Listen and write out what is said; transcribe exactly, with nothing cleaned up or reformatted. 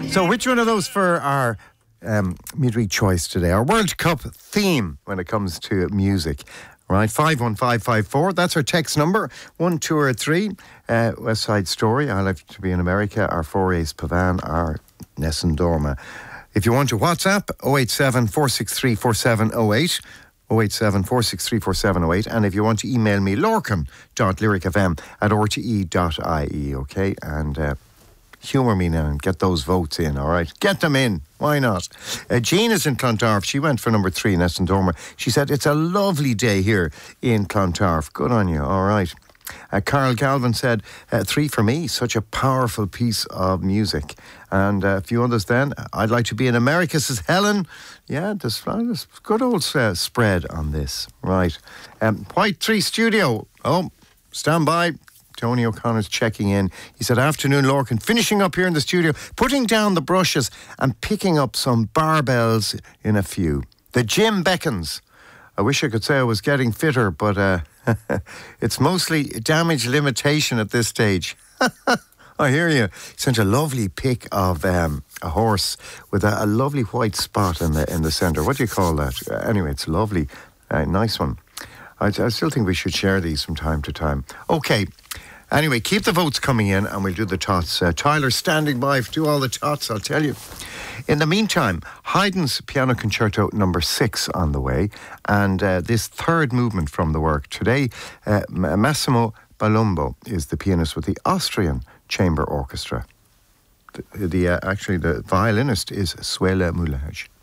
So which one of those for our um, midweek choice today? Our World Cup theme when it comes to music. Right, five one five five four. That's our text number. One, two, or three. Uh, West Side Story. I Like to Be in America. Our four A's Pavan. Our Nessun Dorma. If you want to WhatsApp, oh eight seven, four six three, four seven oh eight. oh eight seven, four six three, four seven oh eight. And if you want to email me, lorcan dot lyricfm at r t e dot i e. Okay, and uh, humour me now and get those votes in, all right? Get them in. Why not? Uh, Jean is in Clontarf. She went for number three, Nessun Dorma. She said, it's a lovely day here in Clontarf. Good on you, all right. Uh, Carl Galvin said, uh, three for me. Such a powerful piece of music. And uh, a few others then. I'd Like to Be in America, says Helen. Yeah, there's, there's good old uh, spread on this. Right. Um, White Tree Studio. Oh, stand by. Tony O'Connor's checking in. He said, afternoon, Lorcan, finishing up here in the studio, putting down the brushes and picking up some barbells in a few. The gym beckons. I wish I could say I was getting fitter, but uh, it's mostly damage limitation at this stage. I hear you. Sent a lovely pic of um, a horse with a, a lovely white spot in the in the centre. What do you call that? Uh, anyway, it's lovely. Uh, nice one. I, I still think we should share these from time to time. Okay. Anyway, keep the votes coming in and we'll do the tots. Uh, Tyler's standing by to do all the tots, I'll tell you. In the meantime, Haydn's Piano Concerto number six on the way, and uh, this third movement from the work. Today, uh, Massimo Balumbo is the pianist with the Austrian Chamber Orchestra. The, the uh, Actually, the violinist is Suela Mulaj.